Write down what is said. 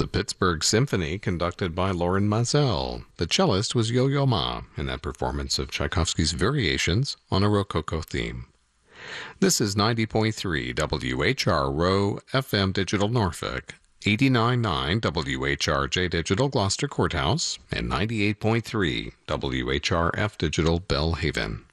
Pittsburgh Symphony, conducted by Loren Mazel. The cellist was Yo-Yo Ma in that performance of Tchaikovsky's Variations on a Rococo theme. This is 90.3 WHRO FM Digital Norfolk, 89.9 WHRJ Digital Gloucester Courthouse, and 98.3 WHRF Digital Bellhaven.